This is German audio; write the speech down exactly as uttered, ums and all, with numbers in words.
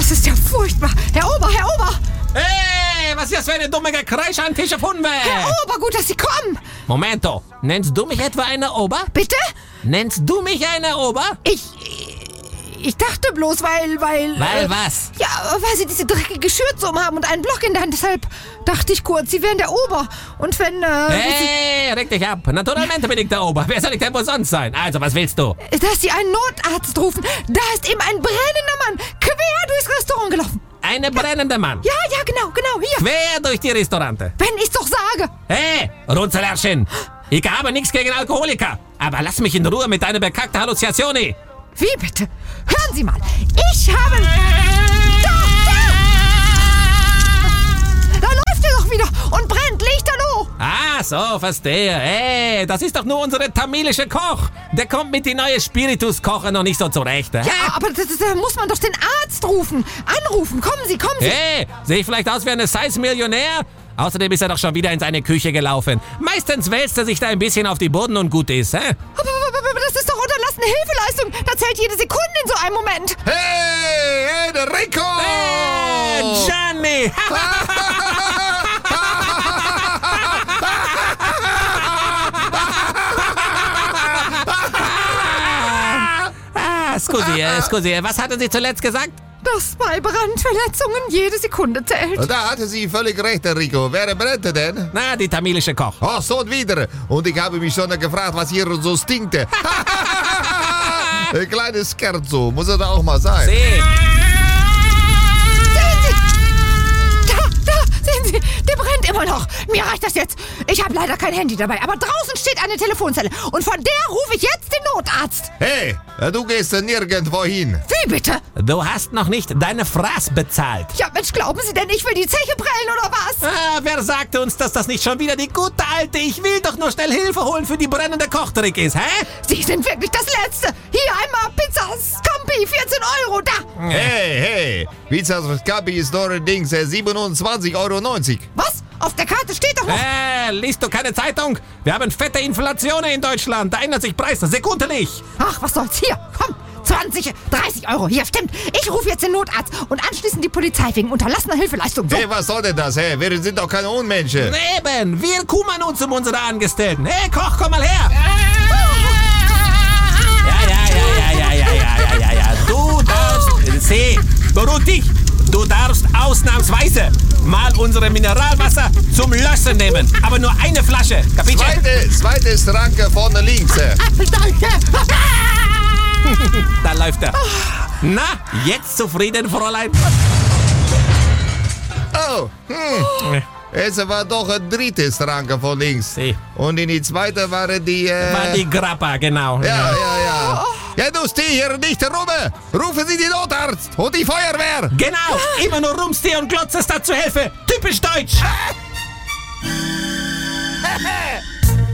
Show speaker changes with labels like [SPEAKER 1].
[SPEAKER 1] Das ist ja furchtbar. Herr Ober, Herr Ober!
[SPEAKER 2] Hey, was ist das für eine dumme Gekreische an Tisch auf Hundwehr?
[SPEAKER 1] Herr Ober, gut, dass Sie kommen!
[SPEAKER 2] Momento, nennst du mich etwa eine Ober?
[SPEAKER 1] Bitte?
[SPEAKER 2] Nennst du mich eine Ober?
[SPEAKER 1] Ich... Ich dachte bloß, weil... Weil,
[SPEAKER 2] Weil
[SPEAKER 1] äh,
[SPEAKER 2] was?
[SPEAKER 1] Ja, weil Sie diese dreckige Schürze umhaben und einen Block in der Hand. Deshalb dachte ich kurz, Sie wären der Ober. Und wenn... Äh,
[SPEAKER 2] Hey, reg dich ab. Naturalmente bin ich der Ober. Wer soll ich denn wohl sonst sein? Also, was willst du?
[SPEAKER 1] Sie, dass Sie einen Notarzt rufen. Da ist eben ein brennender Mann quer durchs Restaurant gelaufen.
[SPEAKER 2] Eine brennende Mann.
[SPEAKER 1] Ja, ja, genau, genau, hier.
[SPEAKER 2] Quer durch die Restaurante.
[SPEAKER 1] Wenn ich's doch sage.
[SPEAKER 2] Hey, Runzelärchen. Ich habe nichts gegen Alkoholiker. Aber lass mich in Ruhe mit deiner bekackten Halluzinationen.
[SPEAKER 1] Wie bitte? Hören Sie mal. Ich habe... Da, da! Da läuft er doch wieder und brennt lichterloh.
[SPEAKER 2] Ah, so, verstehe. Hey, das ist doch nur unsere tamilische Koch. Der kommt mit die neue Spiritus-Koche noch nicht so zurecht. Hä?
[SPEAKER 1] Ja, aber das, das, da muss man doch den Arzt rufen. Anrufen. Kommen Sie, kommen Sie.
[SPEAKER 2] Hey, sehe ich vielleicht aus wie eine Size-Millionär? Außerdem ist er doch schon wieder in seine Küche gelaufen. Meistens wälzt er sich da ein bisschen auf die Boden und gut ist, hä?
[SPEAKER 1] Aber, aber, aber das ist doch unterlassene Hilfeleistung. Da zählt jede Sekunde in so einem Moment.
[SPEAKER 3] Hey, Enrico!
[SPEAKER 2] Hey, Gianni! ah, scusi, äh, scusi, was hatten Sie zuletzt gesagt?
[SPEAKER 1] Dass bei Brandverletzungen jede Sekunde zählt.
[SPEAKER 3] Da hatte sie völlig recht, Enrico. Wer brennte denn?
[SPEAKER 2] Na, die tamilische Koch.
[SPEAKER 3] Ach, so und wieder. Und ich habe mich schon gefragt, was hier so stinkte. Ein kleines Scherzo, muss er da auch mal sein.
[SPEAKER 2] Sie.
[SPEAKER 1] Da, da, sehen Sie, der brennt immer noch. Mir reicht das jetzt. Ich habe leider kein Handy dabei, aber draußen steht eine Telefonzelle. Und von der rufe ich jetzt den Notarzt.
[SPEAKER 3] Hey, du gehst nirgendwo hin.
[SPEAKER 1] Wie bitte?
[SPEAKER 2] Du hast noch nicht deine Fraß bezahlt.
[SPEAKER 1] Ja, Mensch, glauben Sie denn, ich will die Zeche prellen oder was?
[SPEAKER 2] Ah, wer sagte uns, dass das nicht schon wieder die gute alte Ich will doch nur schnell Hilfe holen für die brennende Kochtrick ist, hä?
[SPEAKER 1] Sie sind wirklich das Letzte. Hier einmal Pizza Scampi, vierzehn Euro, da.
[SPEAKER 3] Hey, hey, Pizza Scampi ist allerdings siebenundzwanzig Euro neunzig.
[SPEAKER 1] Was? Auf der Karte steht doch noch...
[SPEAKER 2] Äh, liest du keine Zeitung? Wir haben fette Inflation in Deutschland. Da ändert sich Preis sekundlich.
[SPEAKER 1] Ach, was soll's hier? Komm, zwanzig, dreißig Euro. Hier, stimmt. Ich rufe jetzt den Notarzt und anschließend die Polizei wegen unterlassener Hilfeleistung. So.
[SPEAKER 3] Hey, was soll denn das, hey? Wir sind doch keine Unmenschen.
[SPEAKER 2] Eben, wir kümmern uns um unsere Angestellten. Hey, Koch, komm mal her. Ja, ja, ja, ja, ja, ja, ja, ja, ja. Du darfst... Seh, beruhig dich. Du darfst ausnahmsweise mal unsere Mineralwasser zum Löschen nehmen. Aber nur eine Flasche. Kapitel?
[SPEAKER 3] Zweite, zweite Schranke vorne links.
[SPEAKER 1] Danke.
[SPEAKER 2] Da läuft er. Na, jetzt zufrieden, Fräulein?
[SPEAKER 3] Oh, hm. Es war doch eine dritte Schranke von links.
[SPEAKER 2] Sie.
[SPEAKER 3] Und in die zweite waren die... Äh,
[SPEAKER 2] War die Grappa, genau.
[SPEAKER 3] Ja, ja, ja. Ja, du steh hier nicht rum. Rufen Sie den Notarzt und die Feuerwehr.
[SPEAKER 2] Genau, immer nur rumstehen und glotzen statt zu helfen. Typisch deutsch.